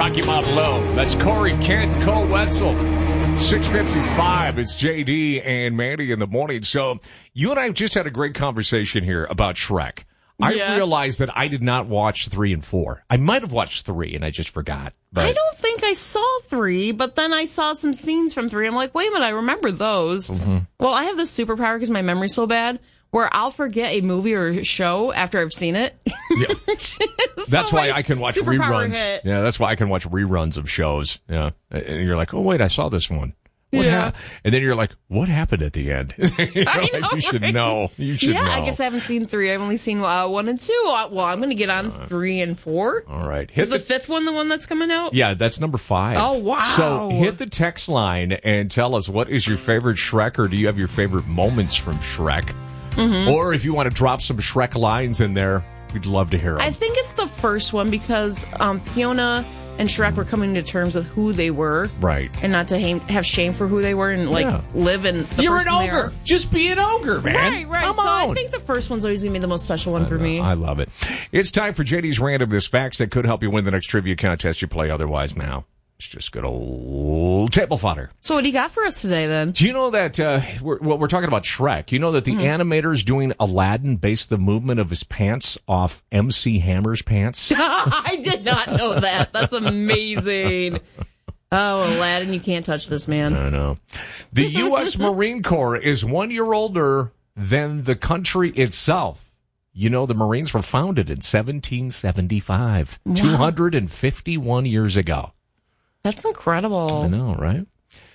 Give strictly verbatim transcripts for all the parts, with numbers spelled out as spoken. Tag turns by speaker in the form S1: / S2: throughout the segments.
S1: Rocky Mountain Low. That's Corey Kent, Cole Wetzel. six fifty-five, it's J D and Mandy in the morning. So you and I just had a great conversation here about Shrek. I
S2: Yeah.
S1: realized that I did not watch three and four. I might have watched three, and I just forgot. But
S2: I don't think I saw three, but then I saw some scenes from three. I'm like, wait a minute, I remember those.
S1: Mm-hmm.
S2: Well, I have this superpower because my memory's so bad, where I'll forget a movie or a show after I've seen it.
S1: Yeah. That's
S2: So
S1: why
S2: my
S1: I can watch
S2: superpower
S1: reruns.
S2: hit.
S1: Yeah, that's why I can watch reruns of shows. Yeah, and you're like, oh wait, I saw this one. What
S2: Yeah.
S1: hap-? And then you're like, what happened at the end? you know,
S2: I know,
S1: like, you should
S2: right?
S1: know. You should
S2: yeah,
S1: know.
S2: I guess I haven't seen three. I've only seen uh, one and two. Uh, well, I'm going to get on three and four.
S1: All right. Hit
S2: Is the, fifth one the one that's coming out?
S1: Yeah, that's number five.
S2: Oh, wow.
S1: So hit the text line and tell us, what is your favorite Shrek, or do you have your favorite moments from Shrek?
S2: Mm-hmm.
S1: Or if you want to drop some Shrek lines in there, we'd love to hear them.
S2: I think it's the first one because um, Fiona and Shrek were coming to terms with who they were.
S1: Right.
S2: And not to ha- have shame for who they were and, like,
S1: Yeah.
S2: live in the
S1: You're an
S2: person they
S1: ogre.
S2: are.
S1: Just be an ogre, man.
S2: Right, right.
S1: Come
S2: so
S1: on.
S2: I think the first one's always going to be the most special one for me.
S1: I love it. It's time for J D's Randomness Facts that could help you win the next trivia contest you play otherwise now. It's just good old table fodder.
S2: So what do you got for us today, then?
S1: Do you know that, uh, we're, well, we're talking about Shrek. You know that the
S2: Mm-hmm.
S1: animators doing Aladdin based the movement of his pants off M C Hammer's pants?
S2: I did not know that. That's amazing. Oh, Aladdin, you can't touch this, man.
S1: I know. The U S Marine Corps is one year older than the country itself. You know, the Marines were founded in seventeen seventy-five,
S2: Wow.
S1: two hundred fifty-one years ago.
S2: That's incredible.
S1: I know, right?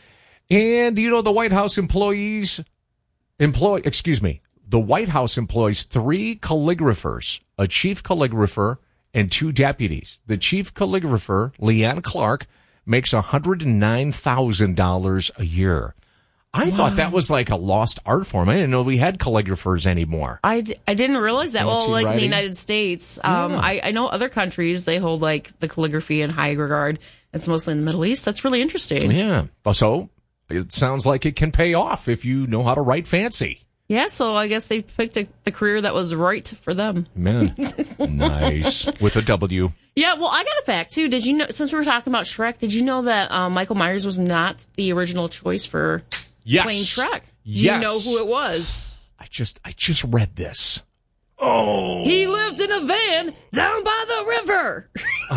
S1: And you know, the White House employees employ, excuse me, the White House employs three calligraphers, a chief calligrapher and two deputies. The chief calligrapher, Leanne Clark, makes one hundred nine thousand dollars a year. I thought that was like a lost art form. I didn't know we had calligraphers anymore.
S2: I, d- I didn't realize that. Well,
S1: Fancy
S2: like in the
S1: writing?
S2: United States, um,
S1: Yeah.
S2: I, I know other countries, they hold like the calligraphy in high regard. It's mostly in the Middle East. That's really interesting.
S1: Yeah. So it sounds like it can pay off if you know how to write fancy.
S2: Yeah, so I guess they picked a, the career that was right for them.
S1: Man, nice. With a W.
S2: Yeah, well, I got a fact, too. Did you know, since we were talking about Shrek, did you know that um, Michael Myers was not the original choice for
S1: Yes.
S2: playing Shrek? Do
S1: Yes.
S2: you know who it was?
S1: I just, I just read this. Oh.
S2: He lived in a van down by the river.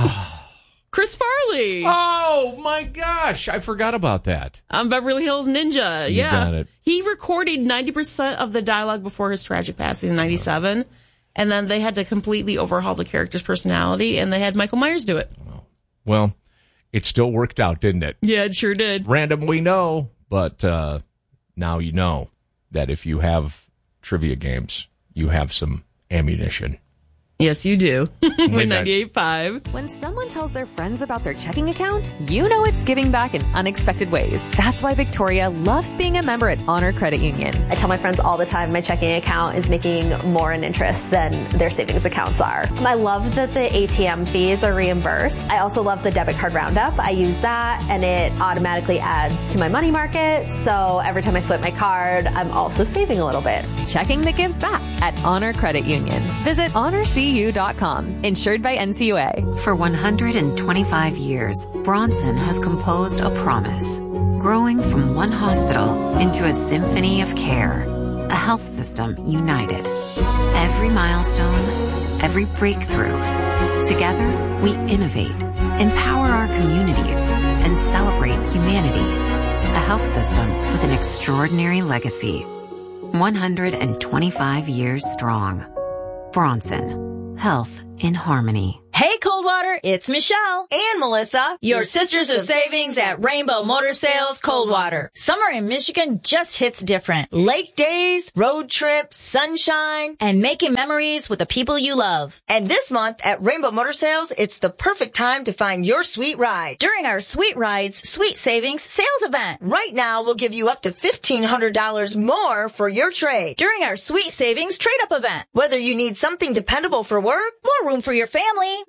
S2: Chris Farley
S1: Oh my gosh, I forgot about that.
S2: on Beverly Hills Ninja.
S1: You
S2: yeah.
S1: got it.
S2: He recorded ninety percent of the dialogue before his tragic passing in ninety-seven. And then they had to completely overhaul the character's personality, and they had Michael Myers do it.
S1: Well, it still worked out, didn't it?
S2: Yeah, it sure did.
S1: Random, we know, but uh, now you know that if you have trivia games, you have some ammunition.
S2: Yes, you do. With
S1: Midnight.
S2: ninety-eight point five.
S3: When someone tells their friends about their checking account, you know it's giving back in unexpected ways. That's why Victoria loves being a member at Honor Credit Union.
S4: I tell my friends all the time my checking account is making more in interest than their savings accounts are. I love that the A T M fees are reimbursed. I also love the debit card roundup. I use that and it automatically adds to my money market. So every time I swipe my card, I'm also saving a little bit.
S3: Checking that gives back at Honor Credit Union. Visit honor c u dot com. Insured by N C U A.
S5: For one hundred twenty-five years, Bronson has composed a promise, growing from one hospital into a symphony of care, a health system united. Every milestone, every breakthrough. Together, we innovate, empower our communities, and celebrate humanity. A health system with an extraordinary legacy. one hundred twenty-five years strong. Bronson. Health in harmony.
S6: Hey Coldwater, it's Michelle and Melissa, your sisters of savings at Rainbow Motor Sales Coldwater. Summer in Michigan just hits different. Lake days, road trips, sunshine, and making memories with the people you love. And this month at Rainbow Motor Sales, it's the perfect time to find your sweet ride. During our Sweet Rides, Sweet Savings sales event. Right now, we'll give you up to fifteen hundred dollars more for your trade. During our Sweet Savings trade-up event. Whether you need something dependable for work, more room for your family,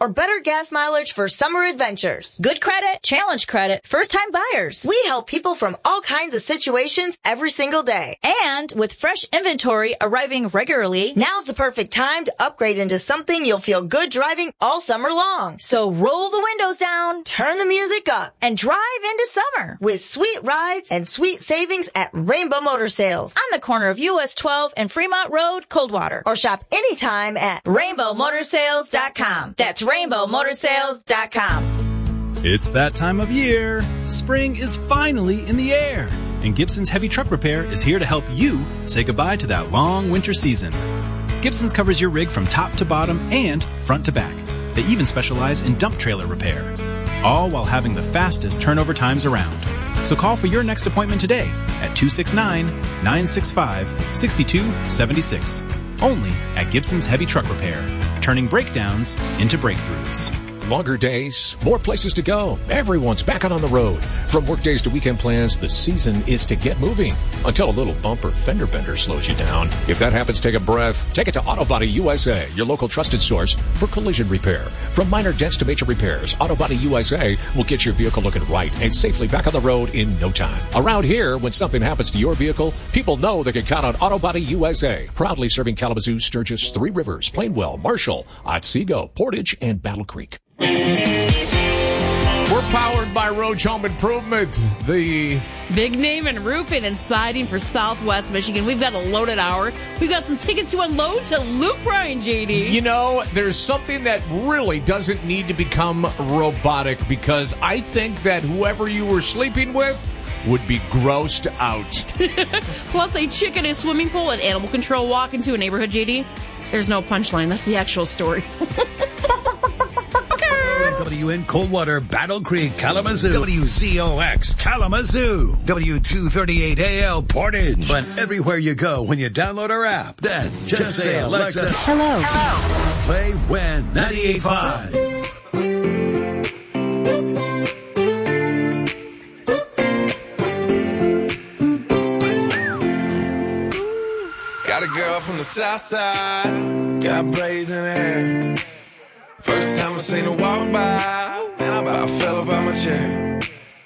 S6: or better gas mileage for summer adventures. Good credit, challenge credit, first-time buyers. We help people from all kinds of situations every single day. And with fresh inventory arriving regularly, now's the perfect time to upgrade into something you'll feel good driving all summer long. So roll the windows down, turn the music up, and drive into summer with sweet rides and sweet savings at Rainbow Motor Sales on the corner of U S twelve and Fremont Road, Coldwater. Or shop anytime at rainbow motor sales dot com. That's rainbow motor sales dot com.
S7: It's that time of year. Spring is finally in the air. And Gibson's Heavy Truck Repair is here to help you say goodbye to that long winter season. Gibson's covers your rig from top to bottom and front to back. They even specialize in dump trailer repair, all while having the fastest turnover times around. So call for your next appointment today at two six nine, nine six five, six two seven six. Only at Gibson's Heavy Truck Repair, turning breakdowns into breakthroughs.
S1: Longer days, more places to go. Everyone's back out on the road. From work days to weekend plans, the season is to get moving. Until a little bumper fender bender slows you down. If that happens, take a breath. Take it to Auto Body U S A, your local trusted source for collision repair. From minor dents to major repairs, Auto Body U S A will get your vehicle looking right and safely back on the road in no time. Around here, when something happens to your vehicle, people know they can count on Auto Body U S A. Proudly serving Kalamazoo, Sturgis, Three Rivers, Plainwell, Marshall, Otsego, Portage, and Battle Creek. We're powered by Roach Home Improvement, the
S2: big name in roofing and siding for Southwest Michigan. We've got a loaded hour. We've got some tickets to unload to Luke Bryan, J D.
S1: You know, there's something that really doesn't need to become robotic, because I think that whoever you were sleeping with would be grossed out.
S2: Plus a chick in a swimming pool and animal control walk into a neighborhood, J D. There's no punchline. That's the actual story.
S8: W N Coldwater, Battle Creek, Kalamazoo. W Z O X, Kalamazoo. W two thirty-eight A L, Portage. But everywhere you go when you download our app, then just, just say, Alexa,
S3: Hello.
S8: Hello. Play When ninety-eight point five.
S9: Got a girl from the south side, got braids in her hair. First time I seen her walk by, and I about fell up out my chair.